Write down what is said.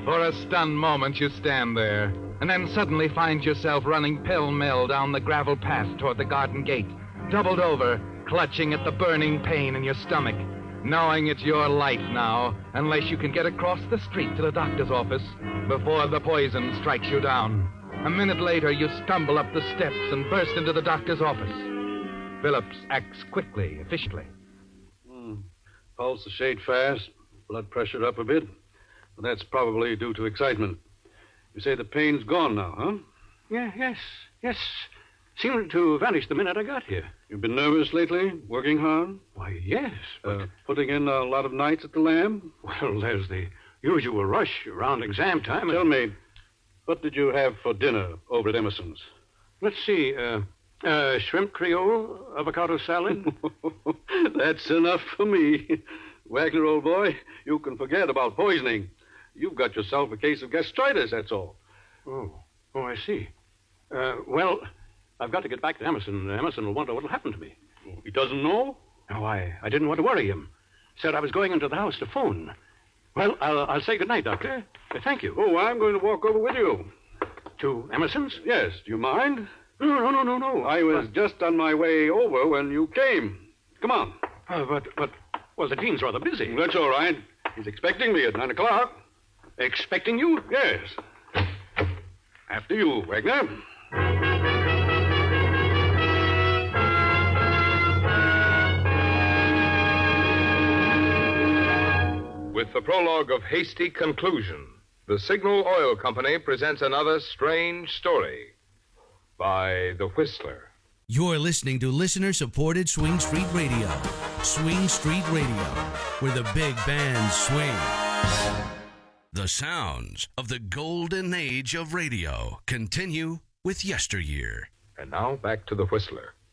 For a stunned moment, you stand there, and then suddenly find yourself running pell-mell down the gravel path toward the garden gate, doubled over, clutching at the burning pain in your stomach, knowing it's your life now, unless you can get across the street to the doctor's office before the poison strikes you down. A minute later, you stumble up the steps and burst into the doctor's office. Phillips acts quickly, efficiently. Pulse a shade fast, blood pressure up a bit. But that's probably due to excitement. You say the pain's gone now, huh? Yes. Seemed to vanish the minute I got here. You've been nervous lately? Working hard? Why, yes, but... Putting in a lot of nights at the Lamb? Well, there's the usual rush around exam time. Tell me, what did you have for dinner over at Emerson's? Let's see, shrimp creole, avocado salad. That's enough for me. Wagner, old boy, you can forget about poisoning. You've got yourself a case of gastritis, that's all. Oh, I see. Well, I've got to get back to Emerson. Emerson will wonder what'll happen to me. He doesn't know? No, I didn't want to worry him. Said I was going into the house to phone. Well, I'll say good night, Doctor. Thank you. Oh, I'm going to walk over with you. To Emerson's? Yes. Do you mind? No. I was just on my way over when you came. Come on. Well, the dean's rather busy. That's all right. He's expecting me at 9 o'clock. Expecting you? Yes. After you, Wagner. With the prologue of Hasty Conclusion, the Signal Oil Company presents another strange story by The Whistler. You're listening to listener-supported Swing Street Radio. Swing Street Radio, where the big bands swing. The sounds of the golden age of radio continue with Yesteryear. And now back to The Whistler.